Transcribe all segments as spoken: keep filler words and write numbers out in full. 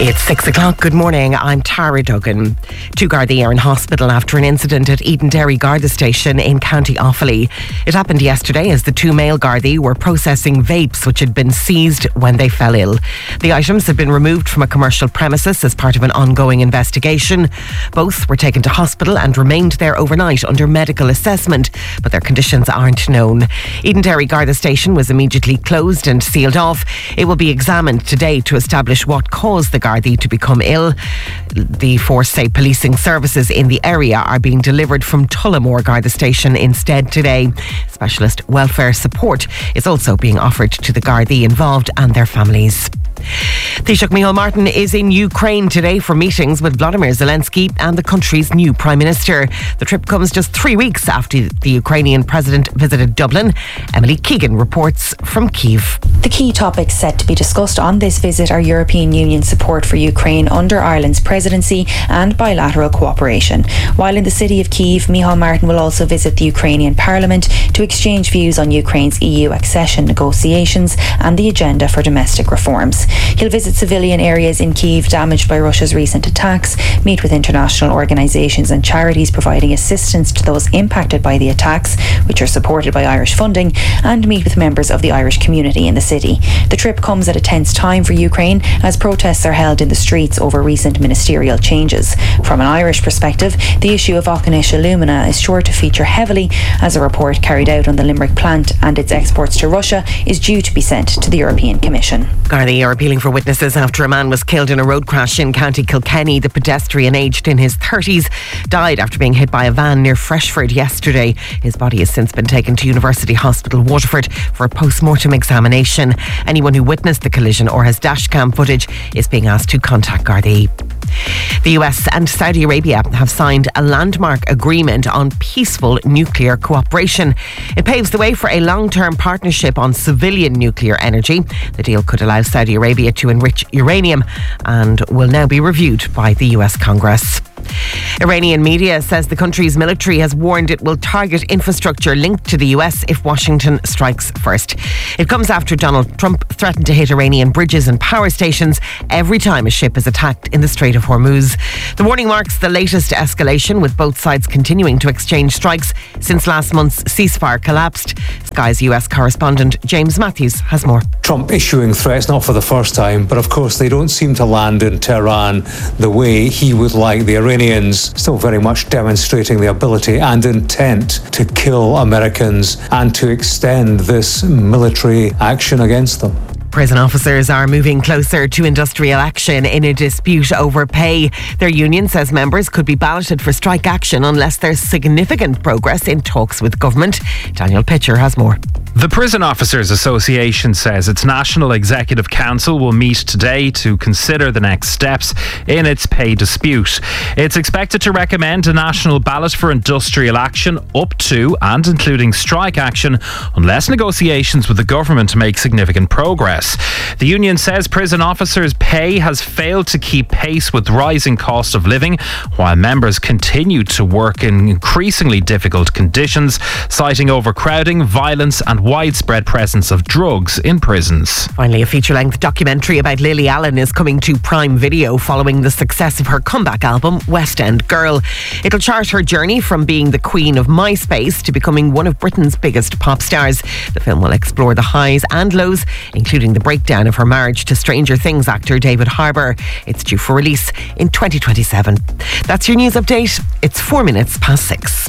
It's six o'clock. Good morning. I'm Tara Duggan. Two Gardaí are in hospital after an incident at Edenderry Garda Station in County Offaly. It happened yesterday as the two male Gardaí were processing vapes which had been seized when they fell ill. The items had been removed from a commercial premises as part of an ongoing investigation. Both were taken to hospital and remained there overnight under medical assessment, but their conditions aren't known. Edenderry Garda Station was immediately closed and sealed off. It will be examined today to establish what caused the Gardaí to become ill. The force say policing services in the area are being delivered from Tullamore Garda Station instead today. Specialist welfare support is also being offered to the Gardaí involved and their families. Taoiseach Micheál Martin is in Ukraine today for meetings with Vladimir Zelensky and the country's new Prime Minister. The trip comes just three weeks after the Ukrainian president visited Dublin. Emily Keegan reports from Kyiv. The key topics set to be discussed on this visit are European Union support for Ukraine under Ireland's presidency and bilateral cooperation. While in the city of Kyiv, Micheál Martin will also visit the Ukrainian Parliament to exchange views on Ukraine's E U accession negotiations and the agenda for domestic reforms. He'll visit civilian areas in Kyiv damaged by Russia's recent attacks, meet with international organisations and charities providing assistance to those impacted by the attacks, which are supported by Irish funding, and meet with members of the Irish community in the city. The trip comes at a tense time for Ukraine as protests are held in the streets over recent ministerial changes. From an Irish perspective, the issue of Auchinish alumina is sure to feature heavily as a report carried out on the Limerick plant and its exports to Russia is due to be sent to the European Commission. Gardaí are appealing for witnesses after a man was killed in a road crash in County Kilkenny. The pedestrian, aged in his thirties, died after being hit by a van near Freshford yesterday. His body has since been taken to University Hospital Waterford for a post-mortem examination. Anyone who witnessed the collision or has dashcam footage is being asked to contact Gardaí. The U S and Saudi Arabia have signed a landmark agreement on peaceful nuclear cooperation. It paves the way for a long-term partnership on civilian nuclear energy. The deal could allow Saudi Arabia to enrich uranium and will now be reviewed by the U S Congress. Iranian media says the country's military has warned it will target infrastructure linked to the U S if Washington strikes first. It comes after Donald Trump threatened to hit Iranian bridges and power stations every time a ship is attacked in the Strait of Hormuz. The warning marks the latest escalation, with both sides continuing to exchange strikes since last month's ceasefire collapsed. Sky's U S correspondent James Matthews has more. Trump issuing threats, not for the first time, but of course they don't seem to land in Tehran the way he would like. The Iranians still very much demonstrating the ability and intent to kill Americans and to extend this military action against them. Prison officers are moving closer to industrial action in a dispute over pay. Their union says members could be balloted for strike action unless there's significant progress in talks with government. Daniel Pitcher has more. The Prison Officers Association says its National Executive Council will meet today to consider the next steps in its pay dispute. It's expected to recommend a national ballot for industrial action up to and including strike action unless negotiations with the government make significant progress. The union says prison officers' pay has failed to keep pace with rising cost of living, while members continue to work in increasingly difficult conditions, citing overcrowding, violence and widespread presence of drugs in prisons. Finally, a feature-length documentary about Lily Allen is coming to Prime Video following the success of her comeback album, West End Girl. It'll chart her journey from being the queen of MySpace to becoming one of Britain's biggest pop stars. The film will explore the highs and lows, including the breakdown of her marriage to Stranger Things actor David Harbour. It's due for release in twenty twenty-seven. That's your news update. It's four minutes past six.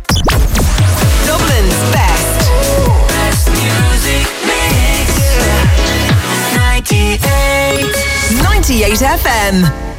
Dublin's best. Best music mix. ninety-eight. ninety-eight F M.